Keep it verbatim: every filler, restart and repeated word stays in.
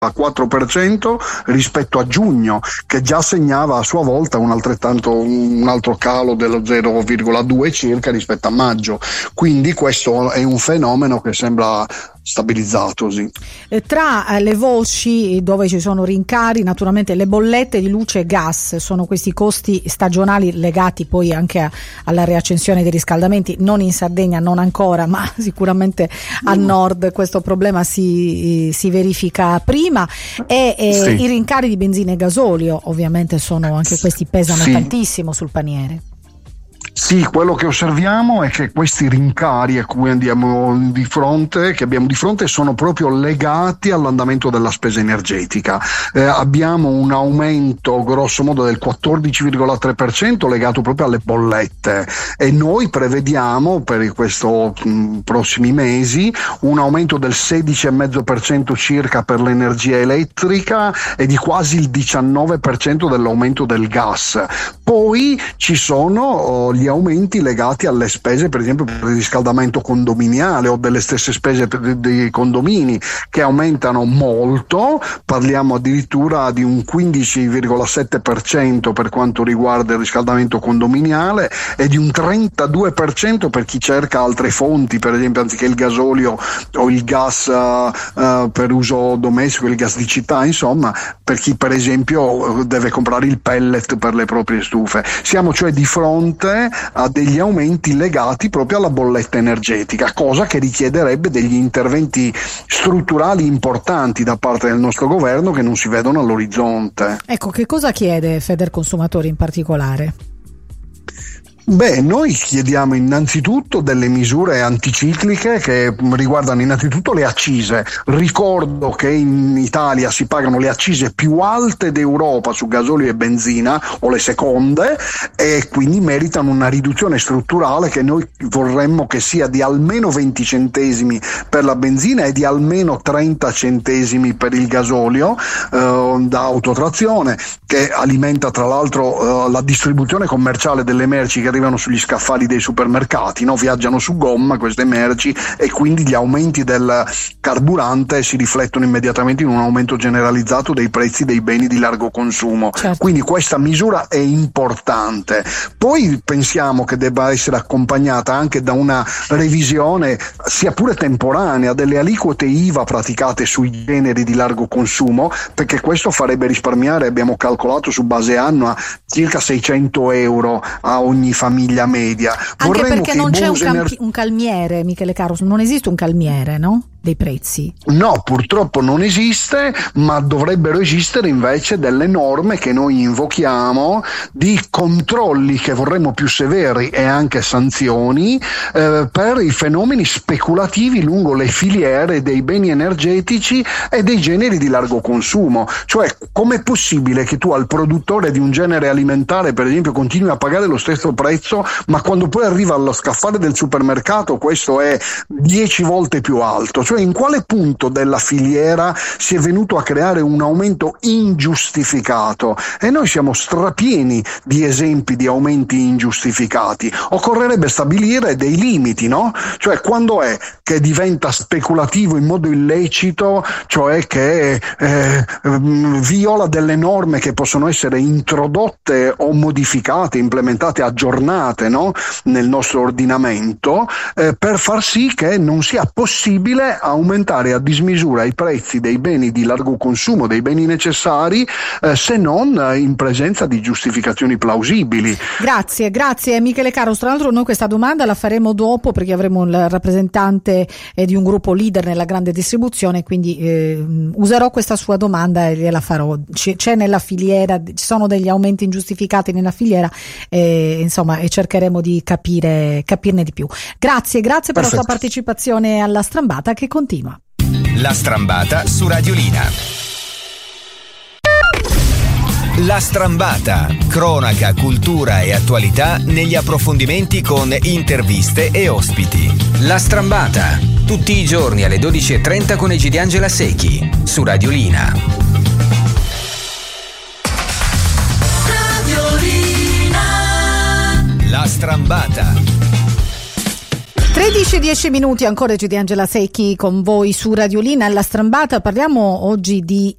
quattro per cento rispetto a giugno, che già segnava a sua volta un altrettanto un altro calo dello zero virgola due circa rispetto a maggio. Quindi questo è un fenomeno che sembra stabilizzatosi. Eh, tra eh, le voci dove ci sono rincari, naturalmente le bollette di luce e gas sono questi costi stagionali legati poi anche a, alla riaccensione dei riscaldamenti, non in Sardegna, non ancora, ma sicuramente a mm. nord questo problema si, si verifica prima, e, e sì. i rincari di benzina e gasolio ovviamente sono anche questi, pesano sì. tantissimo sul paniere. Sì, quello che osserviamo è che questi rincari a cui andiamo di fronte, che abbiamo di fronte, sono proprio legati all'andamento della spesa energetica. Eh, abbiamo un aumento grosso modo del quattordici virgola tre per cento legato proprio alle bollette, e noi prevediamo per questi prossimi mesi un aumento del sedici virgola cinque per cento circa per l'energia elettrica e di quasi il diciannove per cento dell'aumento del gas. Poi ci sono oh, gli aumenti legati alle spese, per esempio per il riscaldamento condominiale o delle stesse spese per dei condomini, che aumentano molto. Parliamo addirittura di un quindici virgola sette per cento per quanto riguarda il riscaldamento condominiale e di un trentadue per cento per chi cerca altre fonti, per esempio anziché il gasolio o il gas uh, uh, per uso domestico, il gas di città, insomma, per chi per esempio deve comprare il pellet per le proprie stufe. Siamo cioè di fronte a degli aumenti legati proprio alla bolletta energetica, cosa che richiederebbe degli interventi strutturali importanti da parte del nostro governo che non si vedono all'orizzonte. Ecco, che cosa chiede Federconsumatori in particolare? Beh, noi chiediamo innanzitutto delle misure anticicliche che riguardano innanzitutto le accise. Ricordo che in Italia si pagano le accise più alte d'Europa su gasolio e benzina, o le seconde, e quindi meritano una riduzione strutturale che noi vorremmo che sia di almeno venti centesimi per la benzina e di almeno trenta centesimi per il gasolio eh, da autotrazione, che alimenta tra l'altro eh, la distribuzione commerciale delle merci che arrivano sugli scaffali dei supermercati, no? Viaggiano su gomma queste merci, e quindi gli aumenti del carburante si riflettono immediatamente in un aumento generalizzato dei prezzi dei beni di largo consumo. Certo. Quindi questa misura è importante. Poi pensiamo che debba essere accompagnata anche da una revisione, sia pure temporanea, delle aliquote I V A praticate sui generi di largo consumo, perché questo farebbe risparmiare, abbiamo calcolato su base annua, circa seicento euro a ogni famiglia media. Anche Vorremmo perché che non c'è un, ener- campi- un calmiere, Michele Caro, non esiste un calmiere, no? Dei prezzi. No, purtroppo non esiste, ma dovrebbero esistere invece delle norme che noi invochiamo, di controlli che vorremmo più severi e anche sanzioni eh, per i fenomeni speculativi lungo le filiere dei beni energetici e dei generi di largo consumo. Cioè, com'è possibile che tu al produttore di un genere alimentare, per esempio, continui a pagare lo stesso prezzo, ma quando poi arriva allo scaffale del supermercato questo è dieci volte più alto? Cioè, in quale punto della filiera si è venuto a creare un aumento ingiustificato? E noi siamo strapieni di esempi di aumenti ingiustificati. Occorrerebbe stabilire dei limiti, no? Cioè, quando è che diventa speculativo in modo illecito, cioè che eh, viola delle norme che possono essere introdotte o modificate, implementate, aggiornate, no? Nel nostro ordinamento, eh, per far sì che non sia possibile aumentare a dismisura i prezzi dei beni di largo consumo, dei beni necessari, eh, se non in presenza di giustificazioni plausibili. Grazie, grazie Michele Caro. Tra l'altro noi questa domanda la faremo dopo, perché avremo il rappresentante eh, di un gruppo leader nella grande distribuzione, quindi eh, userò questa sua domanda e gliela farò. C- c'è nella filiera, ci sono degli aumenti ingiustificati nella filiera, eh, insomma, e cercheremo di capire capirne di più. Grazie, grazie per Perfetto. La sua partecipazione alla Strambata, che continua. La Strambata su Radiolina. La Strambata, cronaca, cultura e attualità negli approfondimenti con interviste e ospiti. La Strambata, tutti i giorni alle dodici e trenta con Egidiangela Secchi, su Radiolina. Radiolina. La Strambata. tredici e dieci minuti ancora, G di Angela Secchi con voi su Radiolina. Alla Strambata parliamo oggi di